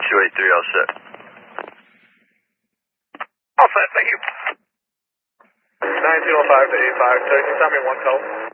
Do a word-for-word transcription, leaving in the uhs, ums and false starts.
two eight three, all set. All set, thank you. nine zero five to eight five, sir, can you tell me one call?